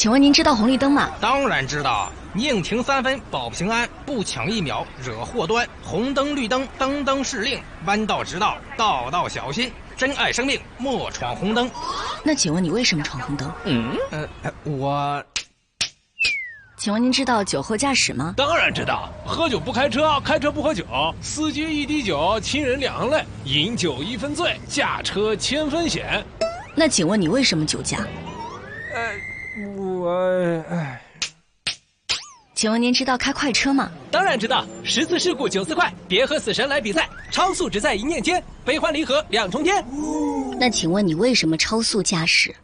请问您知道红绿灯吗？ 当然知道，宁停3分保平安，不抢1秒惹祸端。红灯绿灯灯灯是令，弯道直道道道小心。珍爱生命，莫闯红灯。 那请问你为什么闯红灯？ 我…… 请问您知道酒后驾驶吗？ 当然知道，喝酒不开车，开车不喝酒，司机1滴酒，亲人2行泪，饮酒1分醉，驾车1000分险。 那请问你为什么酒驾？请问您知道开快车吗？ 当然知道，10次事故9次快，别和死神来比赛，超速只在一念间，悲欢离合2重天。 那请问你为什么超速驾驶？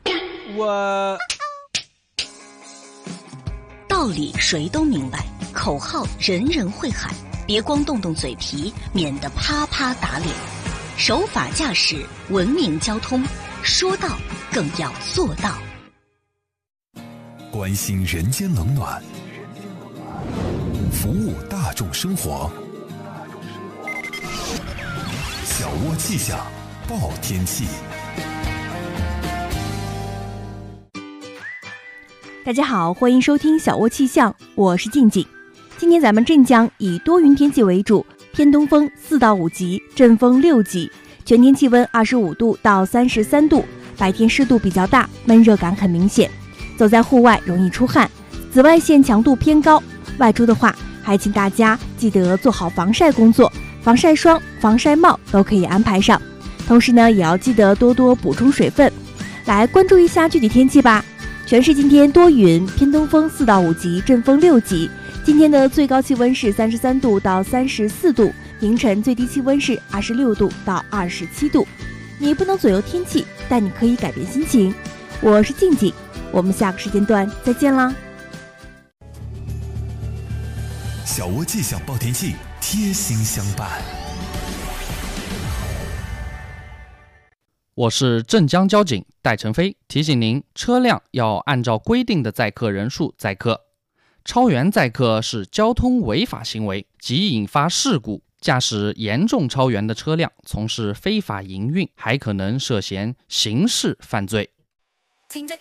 道理谁都明白，口号人人会喊，别光动动嘴皮，免得啪啪打脸。守法驾驶，文明交通，说到更要做到。 关心人间冷暖，服务大众生活。小窝气象报天气。 大家好，欢迎收听小窝气象，我是静静。今天咱们镇江以多云天气为主，偏东风4到5级，阵风6级，全天气温25度到33度，白天湿度比较大，闷热感很明显，走在户外容易出汗，紫外线强度偏高，外出的话还请大家记得做好防晒工作，防晒霜、防晒帽都可以安排上，同时呢也要记得多多补充水分。来关注一下具体天气吧。全市今天多云，偏东风4到5级，阵风6级。今天的最高气温是33度到34度，凌晨最低气温是26度到27度。你不能左右天气，但你可以改变心情。我是静静，我们下个时间段再见啦。 小窝气象报天气，贴心相伴。 我是镇江交警戴成飞，提醒您，车辆要按照规定的载客人数载客，超员载客是交通违法行为，即引发事故。驾驶严重超员的车辆从事非法营运，还可能涉嫌刑事犯罪。